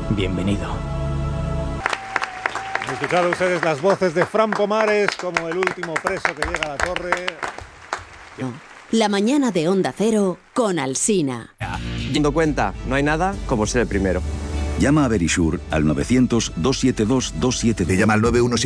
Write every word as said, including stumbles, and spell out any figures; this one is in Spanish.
bienvenido. Han escuchado ustedes las voces de Fran Pomares como el último preso que llega a la torre. La mañana de Onda Cero con Alsina. Dando cuenta, no hay nada como ser el primero. Llama a Verisure al novecientos, doscientos setenta y dos, doscientos setenta y dos. Te llama al nueve uno siete.